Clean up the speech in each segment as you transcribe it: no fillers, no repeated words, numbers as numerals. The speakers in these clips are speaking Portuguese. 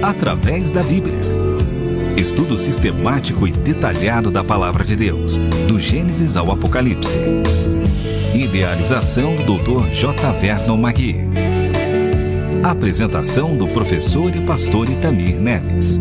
através da Bíblia. Estudo sistemático e detalhado da Palavra de Deus, do Gênesis ao Apocalipse. Idealização do Dr. J. Vernon Magui. Apresentação do professor e pastor Itamir Neves.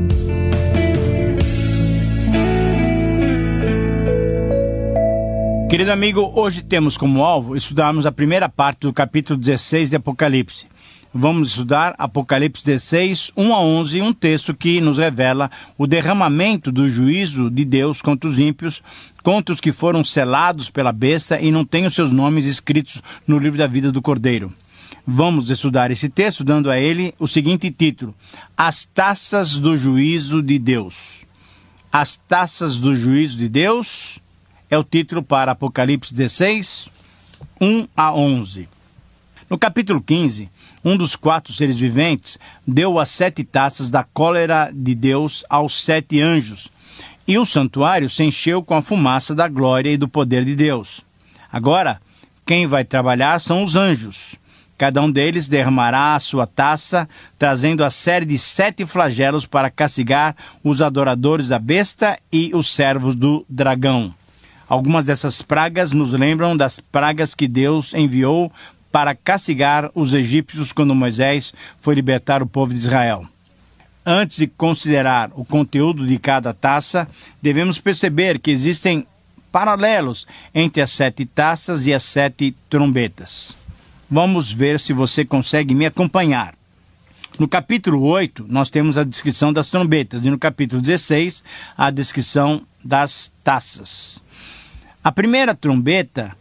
Querido amigo, hoje temos como alvo estudarmos a primeira parte do capítulo 16 de Apocalipse. Vamos estudar Apocalipse 16, 1 a 11, um texto que nos revela o derramamento do juízo de Deus contra os ímpios, contra os que foram selados pela besta e não têm os seus nomes escritos no livro da vida do Cordeiro. Vamos estudar esse texto dando a ele o seguinte título: As taças do juízo de Deus. As taças do juízo de Deus é o título para Apocalipse 16, 1 a 11. No capítulo 15, um dos 4 seres viventes deu as 7 taças da cólera de Deus aos 7 anjos, e o santuário se encheu com a fumaça da glória e do poder de Deus. Agora, quem vai trabalhar são os anjos. Cada um deles derramará a sua taça, trazendo a série de 7 flagelos para castigar os adoradores da besta e os servos do dragão. Algumas dessas pragas nos lembram das pragas que Deus enviou para castigar os egípcios quando Moisés foi libertar o povo de Israel. Antes de considerar o conteúdo de cada taça, devemos perceber que existem paralelos entre as 7 taças e as 7 trombetas. Vamos ver se você consegue me acompanhar. No capítulo 8, nós temos a descrição das trombetas, e no capítulo 16, a descrição das taças. A primeira trombeta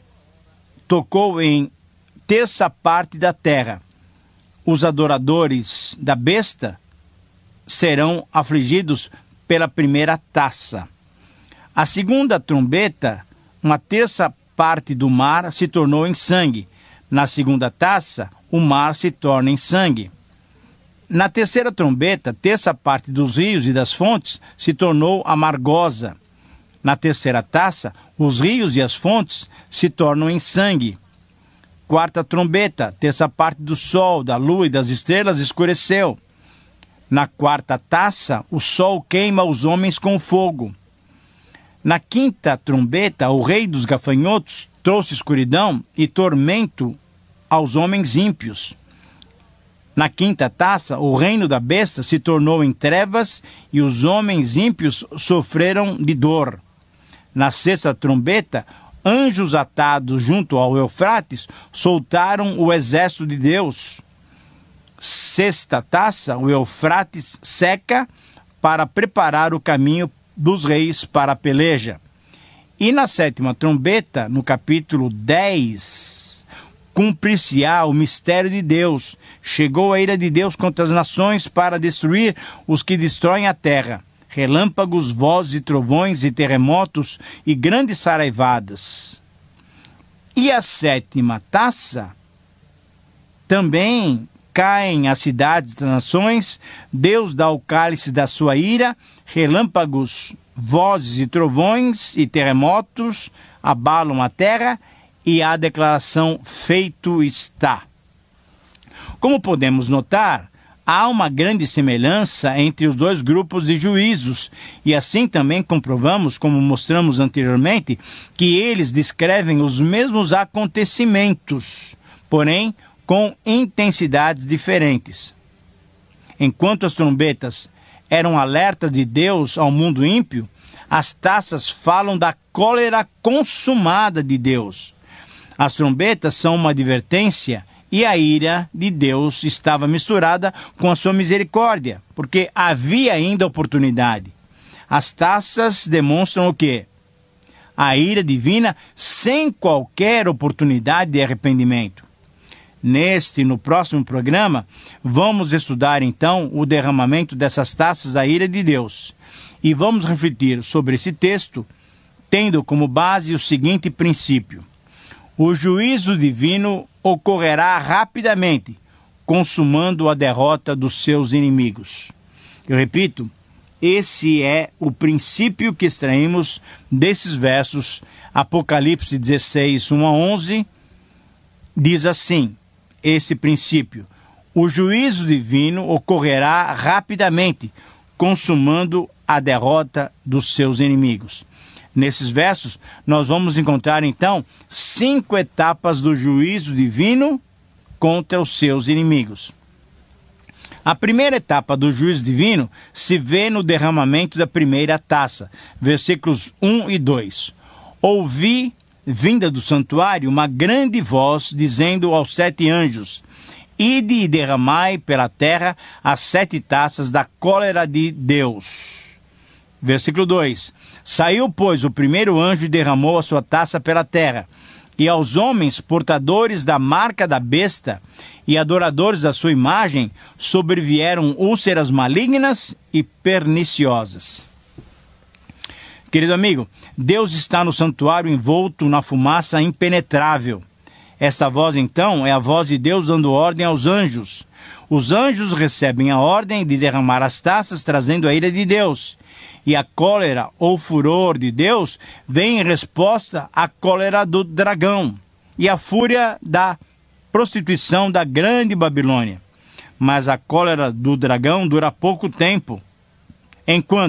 tocou em terça parte da terra. Os adoradores da besta serão afligidos pela primeira taça. A segunda trombeta, uma terça parte do mar se tornou em sangue. Na segunda taça, o mar se torna em sangue. Na terceira trombeta, terça parte dos rios e das fontes se tornou amargosa. Na terceira taça, os rios e as fontes se tornam em sangue. Quarta trombeta, terça parte do sol, da lua e das estrelas escureceu. Na quarta taça, o sol queima os homens com fogo. Na quinta trombeta, o rei dos gafanhotos trouxe escuridão e tormento aos homens ímpios. Na quinta taça, o reino da besta se tornou em trevas e os homens ímpios sofreram de dor. Na sexta trombeta, anjos atados junto ao Eufrates soltaram o exército de Deus. Sexta taça, o Eufrates seca para preparar o caminho dos reis para a peleja. E na sétima trombeta, no capítulo 10, cumprir-se-á o mistério de Deus. Chegou a ira de Deus contra as nações para destruir os que destroem a terra. Relâmpagos, vozes e trovões e terremotos e grandes saraivadas. E a sétima taça, também caem as cidades das nações, Deus dá o cálice da sua ira, relâmpagos, vozes e trovões e terremotos abalam a terra e a declaração feito está. Como podemos notar, há uma grande semelhança entre os dois grupos de juízos, e assim também comprovamos, como mostramos anteriormente, que eles descrevem os mesmos acontecimentos, porém com intensidades diferentes. Enquanto as trombetas eram alertas de Deus ao mundo ímpio, as taças falam da cólera consumada de Deus. As trombetas são uma advertência e a ira de Deus estava misturada com a sua misericórdia, porque havia ainda oportunidade. As taças demonstram o quê? A ira divina sem qualquer oportunidade de arrependimento. Neste e no próximo programa, vamos estudar então o derramamento dessas taças da ira de Deus. E vamos refletir sobre esse texto, tendo como base o seguinte princípio: o juízo divino ocorrerá rapidamente, consumando a derrota dos seus inimigos. Eu repito, esse é o princípio que extraímos desses versos. Apocalipse 16, 1 a 11, diz assim, esse princípio: o juízo divino ocorrerá rapidamente, consumando a derrota dos seus inimigos. Nesses versos, nós vamos encontrar, então, 5 etapas do juízo divino contra os seus inimigos. A primeira etapa do juízo divino se vê no derramamento da primeira taça, versículos 1 e 2. Ouvi, vinda do santuário, uma grande voz dizendo aos 7 anjos: Ide e derramai pela terra as 7 taças da cólera de Deus. Versículo 2. Saiu, pois, o primeiro anjo e derramou a sua taça pela terra, e aos homens portadores da marca da besta e adoradores da sua imagem sobrevieram úlceras malignas e perniciosas. Querido amigo, Deus está no santuário envolto na fumaça impenetrável. Esta voz, então, é a voz de Deus dando ordem aos anjos. Os anjos recebem a ordem de derramar as taças, trazendo a ira de Deus. E a cólera ou furor de Deus vem em resposta à cólera do dragão e à fúria da prostituição da grande Babilônia. Mas a cólera do dragão dura pouco tempo, enquanto